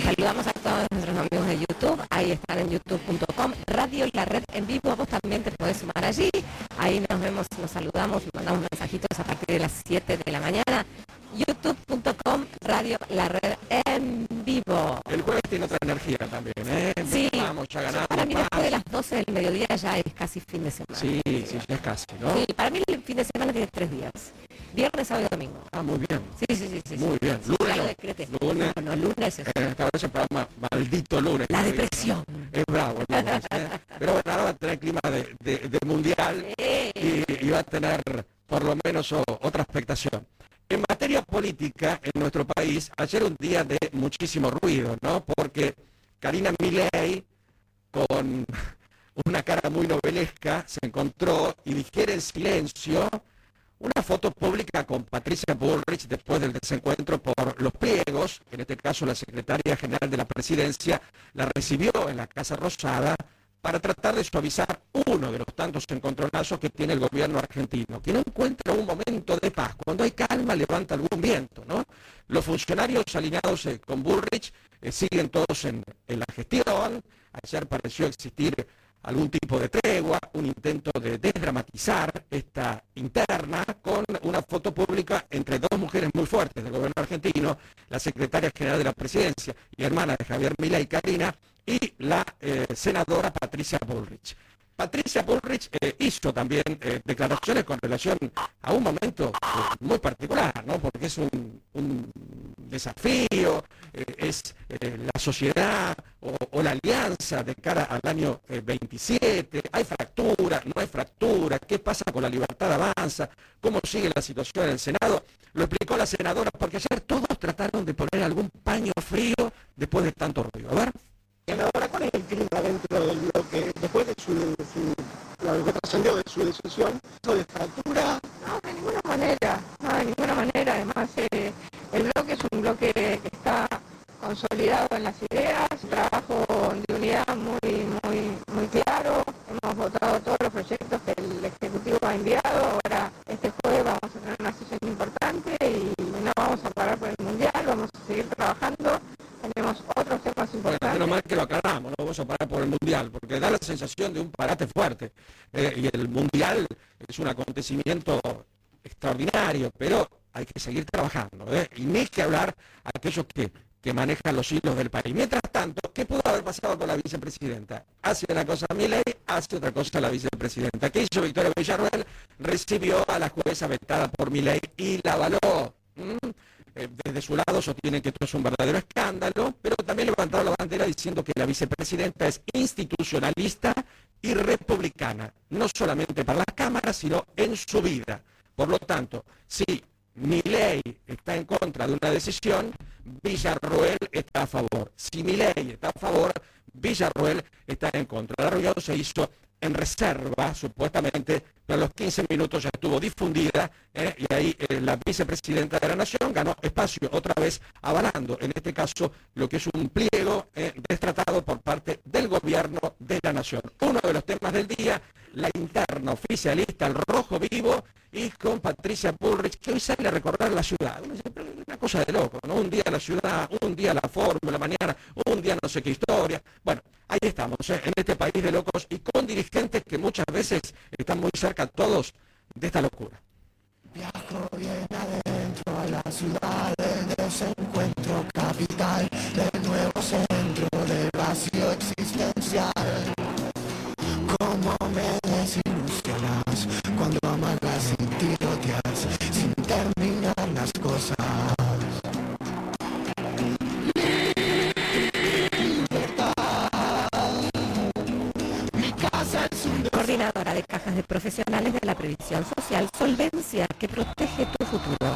Saludamos a todos nuestros amigos de YouTube. Ahí están en youtube.com, Radio La Red en vivo. Vos también te podés sumar allí. Ahí nos vemos, nos saludamos, mandamos mensajitos a partir de las 7 de la mañana. youtube.com, Radio La Red en vivo. El jueves tiene otra energía también, ¿eh? Sí. Vamos, ya ganamos. Para mí después de las 12 del mediodía ya es casi fin de semana. Sí, ya es casi, ¿no? Sí, para mí el fin de semana tiene 3 días. Viernes, sábado y domingo. Ah, muy bien. Sí. Muy bien. Lunes. No, lunes es... Esta vez el programa Maldito Lunes. La depresión. Es bravo el lunes, ¿eh? Pero bueno, ahora va a tener clima de mundial y va a tener por lo menos otra expectación. En materia política, en nuestro país, ayer un día de muchísimo ruido, ¿no? Porque Karina Milei, con una cara muy novelesca, se encontró y dijera en silencio una foto pública con Patricia Bullrich después del desencuentro por los pliegos. En este caso, la secretaria general de la presidencia la recibió en la Casa Rosada para tratar de suavizar uno de los tantos encontronazos que tiene el gobierno argentino, que no encuentra un momento de paz. Cuando hay calma, levanta algún viento, ¿no? Los funcionarios alineados con Bullrich siguen todos en la gestión. Ayer pareció existir algún tipo de tregua, un intento de desdramatizar esta interna con una foto pública entre dos mujeres muy fuertes del gobierno argentino, la secretaria general de la presidencia y hermana de Javier Milei, Karina, y la senadora Patricia Bullrich. Patricia Bullrich hizo también declaraciones con relación a un momento muy particular, ¿no? Porque es un desafío, es la sociedad o la alianza de cara al año 27, hay fractura, no hay fractura, qué pasa con la libertad de avanza, cómo sigue la situación en el Senado. Lo explicó la senadora, porque ayer todos trataron de poner algún paño frío después de tanto ruido. A ver. Ahora, ¿cuál es el clima dentro del bloque? Después de lo que trascendió de su decisión, ¿eso de fractura? No, de ninguna manera, Además, el bloque es un bloque que está consolidado en las ideas, un trabajo de unidad muy claro. Hemos votado todos los proyectos que el Ejecutivo ha enviado. Ahora, este jueves vamos a tener una sesión importante y no vamos a parar por el Mundial, vamos a seguir trabajando. Tenemos otros temas importantes. Bueno, menos mal que lo aclaramos, no vamos a parar por el Mundial, porque da la sensación de un parate fuerte. Y el Mundial es un acontecimiento extraordinario, pero hay que seguir trabajando. Y ni que hablar a aquellos que manejan los hilos del país. Mientras tanto, ¿qué pudo haber pasado con la vicepresidenta? Hace una cosa Milei, hace otra cosa la vicepresidenta. ¿Qué hizo Victoria Villarruel? Recibió a la jueza vetada por Milei y la avaló. Desde su lado sostienen que esto es un verdadero escándalo, pero también levantaron la bandera diciendo que la vicepresidenta es institucionalista y republicana, no solamente para las cámaras, sino en su vida. Por lo tanto, si Milei está en contra de una decisión, Villarruel está a favor. Si Milei está a favor, Villarruel está en contra. La reunión se hizo en reserva, supuestamente, pero a los 15 minutos ya estuvo difundida, y ahí la vicepresidenta de la Nación ganó espacio otra vez, avalando, en este caso, lo que es un pliego destratado por parte del gobierno de la Nación. Uno de los temas del día, la interna oficialista, el rojo vivo, y con Patricia Bullrich, que hoy sale a recorrer la ciudad. Una cosa de loco, ¿no? Un día la ciudad, un día la fórmula, mañana, un día no sé qué historia. Bueno, ahí estamos, en este país de locos y con dirigentes que muchas veces están muy cerca todos de esta locura. Viajo bien adentro a la ciudad del desencuentro capital, del nuevo centro del vacío existencial. Cómo me desilusionas cuando amagas y tiroteas sin terminar las cosas. Coordinadora de cajas de profesionales de la previsión social, Solvencia, que protege tu futuro.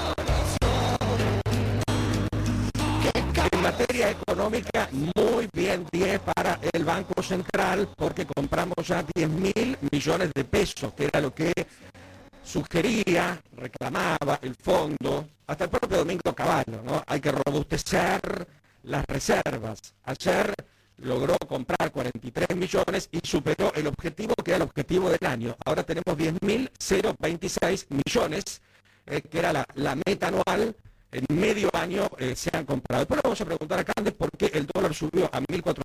En materia económica, muy bien 10 para el Banco Central, porque compramos ya 10.000 millones de pesos, que era lo que sugería, reclamaba el fondo, hasta el propio Domingo Cavallo, ¿no? Hay que robustecer las reservas. Ayer logró comprar 43 millones y superó el objetivo que era el objetivo del año. Ahora tenemos 10.026 millones, que era la meta anual en medio año se han comprado. Después le vamos a preguntar a Candes por qué el dólar subió a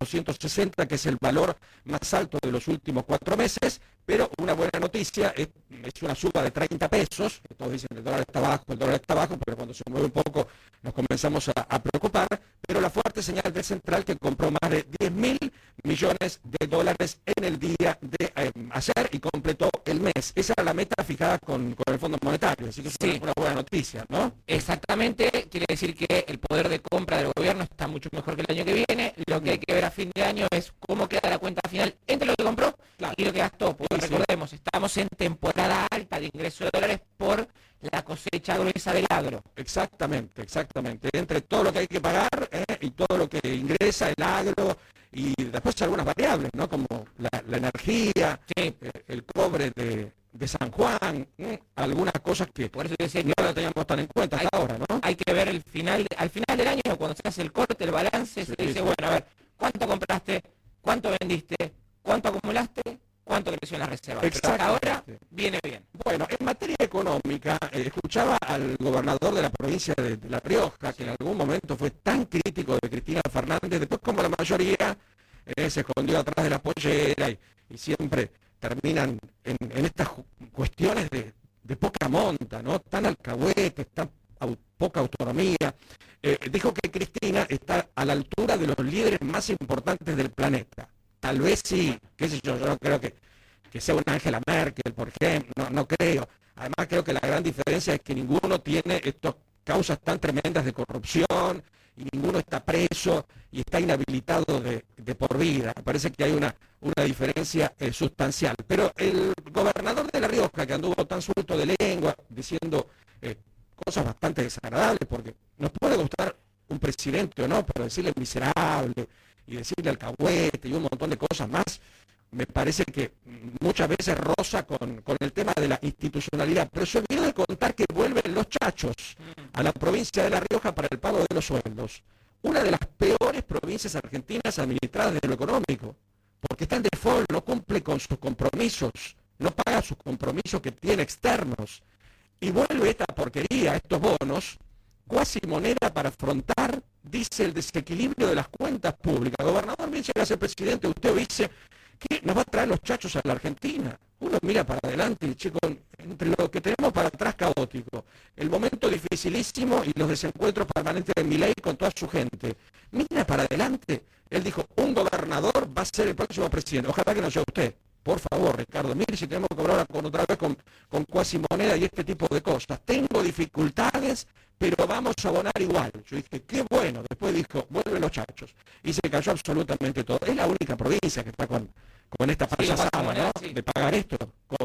1.460, que es el valor más alto de los últimos 4 meses, pero una buena noticia es una suba de 30 pesos. Todos dicen el dólar está bajo, pero cuando se mueve un poco nos comenzamos a preocupar, pero la fuerte señal del central que compró más de 10.000 millones de dólares en el día de ayer y completó el mes. Esa era la meta fijada con el Fondo Monetario, así que es una buena noticia, ¿no? Exactamente, quiere decir que el poder de compra del gobierno está mucho mejor que el año que viene. Lo que hay que ver a fin de año es cómo queda la cuenta final entre lo que compró y lo que gastó, porque recordemos, estamos en temporada alta de ingreso de dólares por la cosecha gruesa del agro. Exactamente. Entre todo lo que hay que pagar y todo lo que ingresa el agro y después algunas variables, ¿no? Como la energía, el cobre de San Juan, algunas cosas que por eso decía no la teníamos tan en cuenta hasta ahora, ¿no? Hay que ver al final del año, cuando se hace el corte, el balance, se dice, bueno, a ver, ¿cuánto compraste? ¿Cuánto vendiste? ¿Cuánto acumulaste? ¿Cuánto creció en las reservas? Pero hasta ahora viene bien. Bueno, en materia económica, escuchaba al gobernador de la provincia de La Rioja, que en algún momento fue tan crítico de Cristina Fernández, después como la mayoría se escondió atrás de la pollera y siempre terminan en estas cuestiones de poca monta, ¿no? Tan alcahuetes, tan poca autonomía. Dijo que Cristina está a la altura de los líderes más importantes del planeta. Tal vez sí, qué sé yo no creo que sea una Angela Merkel, por ejemplo, no creo. Además creo que la gran diferencia es que ninguno tiene estas causas tan tremendas de corrupción y ninguno está preso y está inhabilitado de por vida. Me parece que hay una diferencia sustancial. Pero el gobernador de La Rioja, que anduvo tan suelto de lengua, diciendo cosas bastante desagradables, porque nos puede gustar un presidente o no, pero decirle miserable y decirle alcahuete y un montón de cosas más, me parece que muchas veces roza con el tema de la institucionalidad. Pero se olvidó de contar que vuelven los chachos a la provincia de La Rioja para el pago de los sueldos. Una de las peores provincias argentinas administradas desde lo económico, porque está en default, no cumple con sus compromisos, no paga sus compromisos que tiene externos. Y vuelve esta porquería, estos bonos, cuasi moneda para afrontar, dice, el desequilibrio de las cuentas públicas. Gobernador, bien llega a ser presidente, usted dice que nos va a traer los chachos a la Argentina. Uno mira para adelante y chico, entre lo que tenemos para atrás caótico, el momento dificilísimo y los desencuentros permanentes de Milei con toda su gente. Mira para adelante. Él dijo, un gobernador va a ser el próximo presidente. Ojalá que no sea usted. Por favor, Ricardo, mire si tenemos que hablar otra vez con cuasi moneda y este tipo de cosas. Tengo dificultades, pero vamos a abonar igual. Yo dije, qué bueno. Después dijo, vuelven los chachos. Y se cayó absolutamente todo. Es la única provincia que está con esta payasada, ¿no? Sí. De pagar esto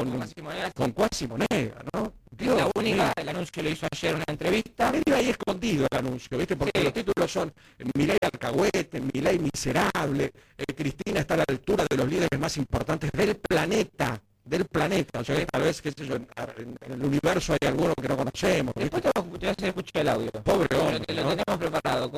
con cuasi moneda, ¿no? Dios, la única, el anuncio lo hizo ayer en una entrevista. Medio ahí escondido el anuncio, ¿viste? Porque los títulos son Milei alcahuete, Milei miserable, Cristina está a la altura de los líderes más importantes del planeta. O sea, tal vez, qué sé yo, en el universo hay alguno que no conocemos. Después te vas a escuchar el audio. Pobre hombre, lo tenemos preparado,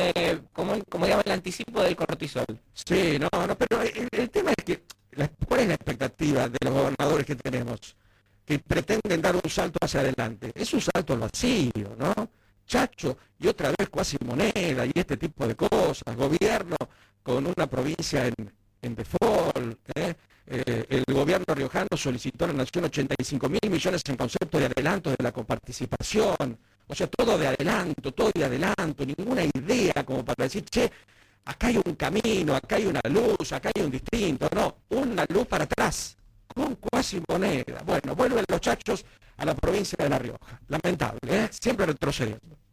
como digamos, el anticipo del cortisol. Sí, pero el tema es que, ¿cuál es la expectativa de los gobernadores que tenemos? Que pretenden dar un salto hacia adelante. Es un salto al vacío, ¿no? Chacho, y otra vez cuasi moneda y este tipo de cosas. Gobierno con una provincia en default, el gobierno riojano solicitó a la Nación 85.000 millones en concepto de adelanto de la coparticipación. O sea, todo de adelanto, ninguna idea como para decir, che, acá hay un camino, acá hay una luz, acá hay un distinto. No, una luz para atrás, con cuasi moneda. Bueno, vuelven los chachos a la provincia de La Rioja. Lamentable, siempre retrocediendo.